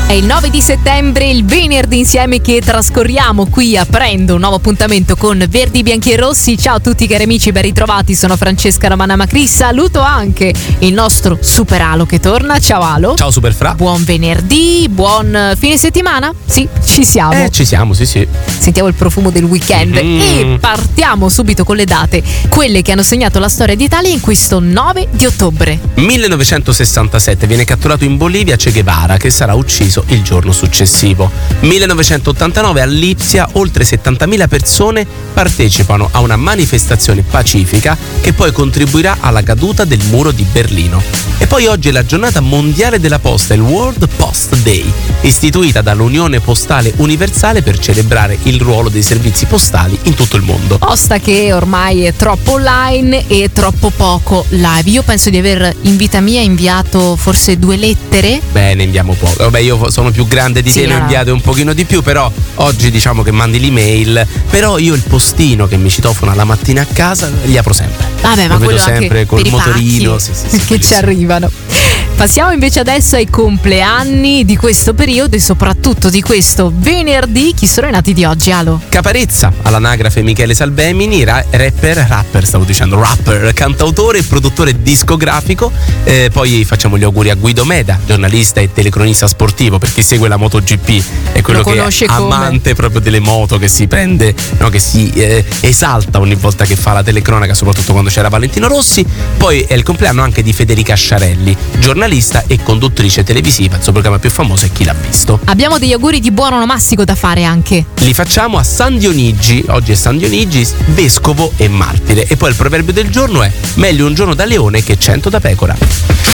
È il 9 di settembre, il venerdì insieme che trascorriamo qui aprendo un nuovo appuntamento con Verdi, Bianchi e Rossi. Ciao a tutti cari amici, ben ritrovati, sono Francesca Romana Macri. Saluto anche il nostro Super Alo che torna. Ciao Alo. Ciao Super Fra. Buon venerdì, buon fine settimana? Sì, ci siamo. Ci siamo, sì. Sentiamo il profumo del weekend e partiamo subito con le date, quelle che hanno segnato la storia d'Italia in questo 9 di ottobre. 1967 viene catturato in Bolivia Che Guevara, che sarà ucciso il giorno successivo. 1989 a Lipsia oltre 70.000 persone partecipano a una manifestazione pacifica che poi contribuirà alla caduta del muro di Berlino. E poi oggi è la giornata mondiale della posta, il World Post Day, istituita dall'Unione Postale Universale per celebrare il ruolo dei servizi postali in tutto il mondo. Posta che ormai è troppo online e troppo poco live. Io penso di aver in vita mia inviato forse 2 lettere. Bene, inviamo poco. Vabbè, io sono più grande di te, ne ho inviate un pochino di più, però oggi diciamo che mandi l'email, però io il postino che mi citofona la mattina a casa li apro sempre. Vabbè, ma lo quello vedo sempre anche col per motorino che ci arrivano. Passiamo invece adesso ai compleanni di questo periodo e soprattutto di questo venerdì. Chi sono i nati di oggi, Alo? Caparezza, all'anagrafe Michele Salvemini, rapper, cantautore e produttore discografico. Poi facciamo gli auguri a Guido Meda, giornalista e telecronista sportivo, per chi segue la MotoGP, è quello che è amante proprio delle moto, che si prende, no, che si esalta ogni volta che fa la telecronaca, soprattutto quando c'era Valentino Rossi. Poi è il compleanno anche di Federica Sciarelli, giornalista e conduttrice televisiva. Il suo programma più famoso è Chi l'ha visto. Abbiamo degli auguri di buon onomastico da fare anche. Li facciamo a San Dionigi. Oggi è San Dionigi, vescovo e martire. E poi il proverbio del giorno è: meglio un giorno da leone che 100 da pecora.